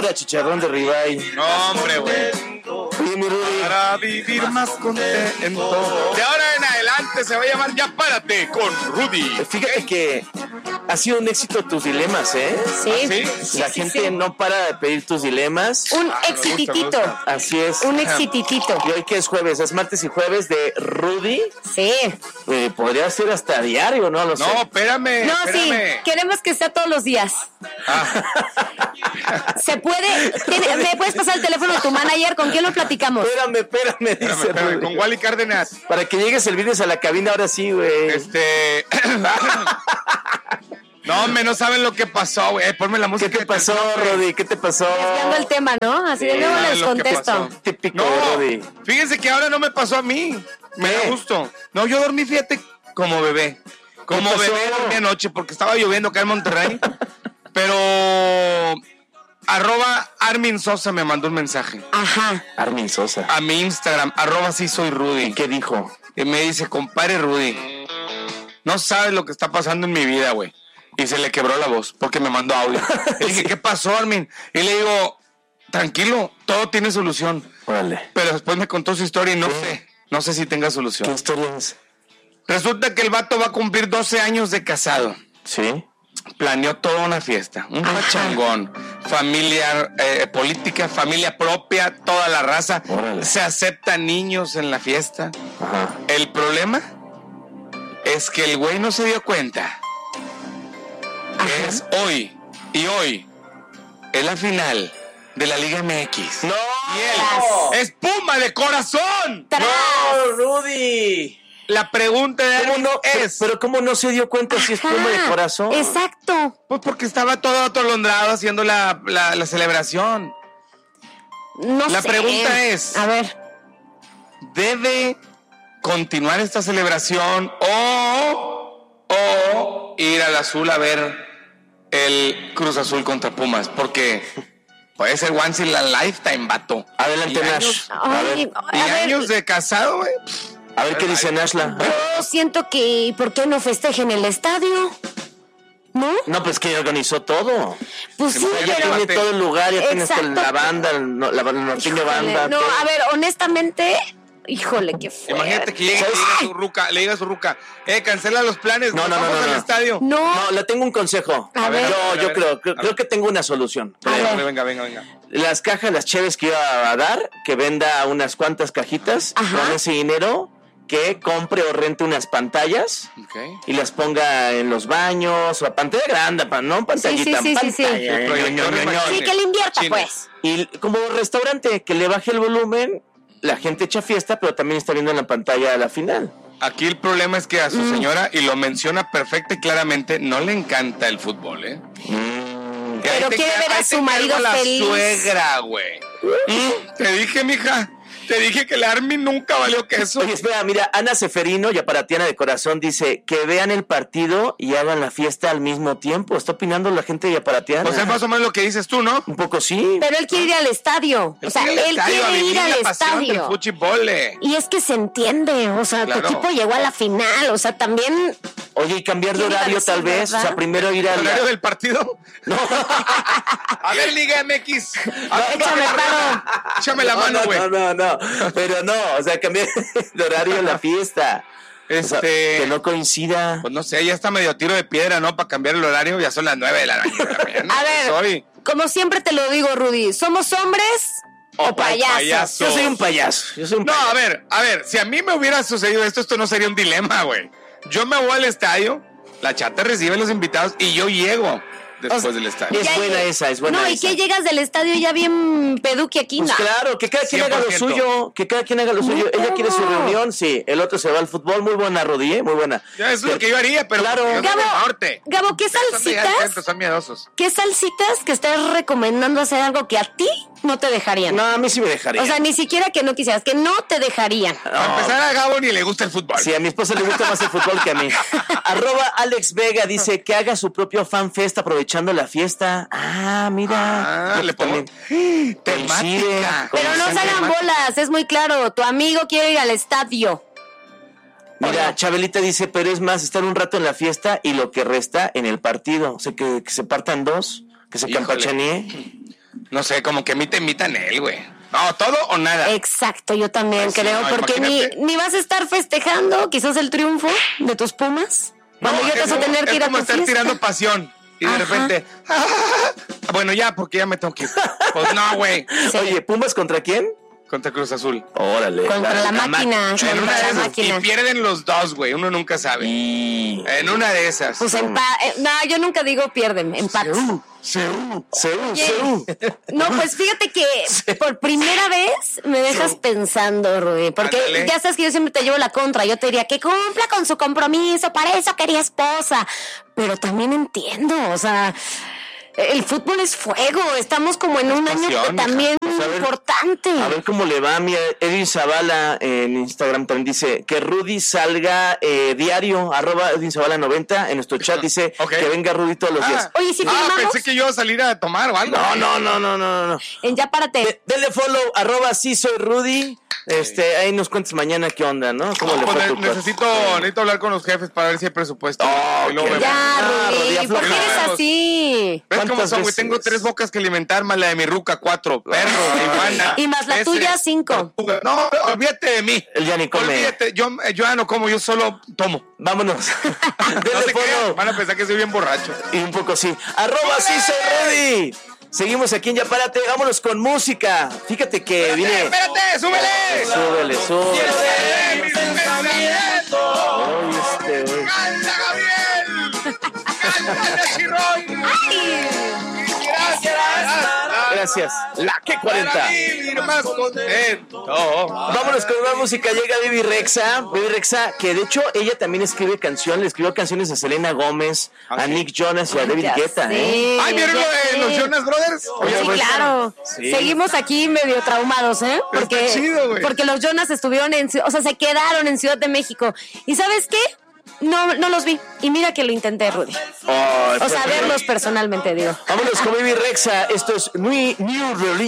a chicharrón de ribeye. No, hombre, güey. Oye, mi Rudy. Para vivir más contento. De ahora en adelante se va a llamar Ya Párate con Rudy. Fíjate que ha sido un éxito tus dilemas, ¿eh? Sí. ¿Sí? La gente no para de pedir tus dilemas. Un me gusta, exititito. me gusta. Así es. Un exititito. Y hoy que es jueves, es martes y jueves de Rudy. Sí. Podría ser hasta diario, ¿no? Lo sé. No, espérame. No, sí. espérame. Queremos que sea todos los días. ¿Se puede? ¿Me puedes pasar el teléfono de tu manager? ¿Con quién lo platicamos? Espérame, dice Espérame, Rudy. con Wally Cárdenas. Para que llegues el viernes a la cabina, ahora sí, güey. No, hombre, no saben lo que pasó, güey. Ponme la música. ¿Qué te pasó, Rudy? ¿Qué te pasó? Desviando el tema, ¿no? Así de luego ¿saben les lo que contesto. pasó? Típico No, de Rudy. fíjense que ahora no me pasó a mí. Me da ¿Qué? gusto. No, yo dormí, fíjate, como bebé. Como ¿Qué pasó? bebé dormí anoche porque estaba lloviendo acá en Monterrey. Pero @Armin Sosa me mandó un mensaje Ajá. Armin Sosa. a mi Instagram, @sí soy Rudy. ¿Qué dijo? Y me dice, compadre Rudy, no sabes lo que está pasando en mi vida, güey. Y se le quebró la voz porque me mandó audio. Le dije, ¿qué pasó, Armin? Y le digo, tranquilo, todo tiene solución. Órale. Pero después me contó su historia y no sé si tenga ¿Qué solución. historia es? Resulta que el vato va a cumplir 12 años de casado. ¿Sí? Planeó toda una fiesta, un pachangón, familia política, familia propia, toda la raza. Órale. Se aceptan niños en la fiesta. Ajá. El problema es que el güey no se dio cuenta que es hoy es la final de la Liga MX. ¡No! Y él es Puma de corazón. ¡No, Rudy! La pregunta de ¿Cómo Armin no? es, Pero ¿cómo no se dio cuenta si es Puma de corazón? Exacto. pues porque estaba todo atolondrado haciendo la celebración. No La sé. pregunta es, A ver. ¿debe continuar esta celebración o ir al Azul a ver el Cruz Azul contra Pumas? Porque puede ser once in a lifetime, vato. Adelante, Y Nash. años- A ver, Ay, Y a ver, años de casado, güey. a ver qué dice Nashla. yo siento que ¿por qué no festejen el estadio? ¿No? No, pues que organizó todo. Pues sí, Imagínate, pero... Tiene todo el lugar, ya tienes Exacto. la banda, la norteño Híjole, banda. no, todo. a ver, honestamente, híjole, qué fuerte. Imagínate que llegue, le diga a su ruca, cancela los planes, No, nos no, vamos no, al no. estadio. No, No, le tengo un consejo. A ver. Yo ver. creo que tengo una solución. A ver. Venga. Las cajas, las cheves que iba a dar, que venda unas cuantas cajitas, Ajá. con ese dinero, que compre o rente unas pantallas Ok. y las ponga en los baños, o a pantalla grande, no pantallita, sí, sí, pantalla. sí. El proyector de imágenes. sí, que le invierta, Chines. pues. Y como restaurante, que le baje el volumen, la gente echa fiesta, pero también está viendo en la pantalla la final. Aquí el problema es que a su señora, y lo menciona perfecta y claramente, no le encanta el fútbol, ¿eh? Mm. Que ahí Pero te quiere ca- ver a ahí su te marido cargo la feliz. suegra, güey. Te dije, mija, te dije que el Armin nunca valió queso. Oye, espera, mira, Ana Seferino, yaparatiana de corazón, dice que vean el partido y hagan la fiesta al mismo tiempo. ¿Está opinando la gente de yaparatiana? Pues es más o menos lo que dices tú, ¿no? Un poco sí. Pero él quiere ir al estadio. O sea, él a quiere vivir ir al la pasión del estadio. fútbol. Y es que se entiende, o sea, Claro. tu equipo llegó a la final, o sea, también... Oye, y cambiar de ¿Quién iba a horario decir, tal vez. verdad? O sea, primero ir ¿El al... horario del partido? No. A ver, Liga MX. Échame paro. Échame la mano, güey. No. Pero no, o sea, cambiar de horario en la fiesta. O sea, que no coincida. Pues no sé, ya está medio tiro de piedra, ¿no? Para cambiar el horario, ya son las 9 de la mañana. A ver, Soy. como siempre te lo digo, Rudy, ¿somos hombres o payasos? payasos. Yo soy un payaso. Yo soy un No, payaso. a ver, si a mí me hubiera sucedido esto no sería un dilema, güey. Yo me voy al estadio, la chata recibe a los invitados y yo llego después del estadio. Es Ya buena lleg- esa, es buena No, esa. ¿y qué llegas del estadio ya bien peduque aquí? Pues No. claro, que cada quien haga lo 100%. suyo, que cada quien haga lo suyo. Ella quiere su ¿Cómo? reunión, sí. El otro se va al fútbol, muy buena, Rodi, muy buena. Ya, eso es lo que yo haría, pero Claro. yo soy del Gabo, norte. Gabo, ¿qué Son de allá del salsitas? centro, son miedosos. ¿Qué salsitas que estás recomendando hacer algo que a ti no te dejarían? No, a mí sí me dejaría. O sea, ni siquiera que no quisieras, que no te dejarían. Para empezar, a Gabo ni le gusta el fútbol. Sí, a mi esposa le gusta más el fútbol que a mí. @Alex Vega dice que haga su propio fan fest aprovechando la fiesta. Ah, mira. Ah, le pongo Coincide. temática. Pero no se hagan bolas, es muy claro. Tu amigo quiere ir al estadio. Mira, Chabelita dice, pero es más, estar un rato en la fiesta y lo que resta en el partido. O sea, que se partan dos, que se Híjole. campachanee. no sé, como que imitan él, güey. No, todo o nada. Exacto, yo también Pues sí, creo, no, porque imagínate. ni vas a estar festejando quizás el triunfo de tus Pumas. Cuando ya te vas a tener que ir a tu como estar fiesta. tirando pasión. Y de Ajá. repente, bueno, ya, porque ya me tengo que ir. Pues no, güey. Sí. Oye, ¿Pumas contra quién? Contra Cruz Azul. Órale. Contra la máquina, En contra una de la esas, máquina. y pierden los dos, güey. Uno nunca sabe. Y... En una de esas. Pues no, yo nunca digo pierden, empate. Seúl. No, pues fíjate que por primera vez me dejas pensando, Rudy, porque Ándale. ya sabes que yo siempre te llevo la contra. Yo te diría que cumpla con su compromiso, para eso quería esposa. Pero también entiendo, o sea, el fútbol es fuego. Estamos como en un año pasión, también Pues a ver, importante. A ver cómo le va. Mira, Edwin Zavala en Instagram también dice que Rudy salga diario, @Edwin Zavala 90 en nuestro chat. Dice Ok. que venga Rudy todos los días. Oye, si firmamos Pensé que yo iba a salir a tomar o algo. No. en Ya Párate. Denle follow, @sí soy Rudy. Ahí nos cuentes mañana qué onda, ¿no? ¿Cómo le Pues fue a tu cuate? necesito hablar con los jefes para ver si hay presupuesto. Oh, Y luego qué vemos. Ya, Rodilla Rudy, ¿por qué floja. eres así? ¿Ves cómo ¿Cuántas son, güey? veces? Tengo 3 bocas que alimentar, más la de mi ruca, 4 perros, iguana. Y más la peces, tuya, 5. tortugas. No, olvídate de mí. Él ya ni come. Olvídate, yo ya no como, yo solo tomo. Vámonos. No Denle se crean, follow. van a pensar que soy bien borracho. Y un poco sí. @sí soy Rudy. Seguimos aquí en Ya Párate. Vámonos con música. Fíjate que viene. ¡Espérate! ¡Súbele! Súbele. ¡Súbele mis pensamientos! Oye, güey. ¡Canta, Gabriel! ¡Canta, Chirrón! Gracias. La que 40. Para vivir más contento. Vámonos con una música. Llega Baby Rexa. Baby Rexa, que de hecho ella también escribe canciones. Le escribió canciones a Selena Gómez, a sí? Nick Jonas y a David Ya Guetta. sé, ¡Ay, vieron ya lo de sé. los Jonas Brothers! Oye, Sí, pues, claro. sí. Seguimos aquí medio traumados, ¿eh? Porque, Está chido, güey. porque los Jonas estuvieron se quedaron en Ciudad de México. ¿Y sabes qué? No los vi. Y mira que lo intenté, Rudy. Oh, O sea, verlos personalmente, digo. vámonos con Baby Rexa. Esto es New Religion.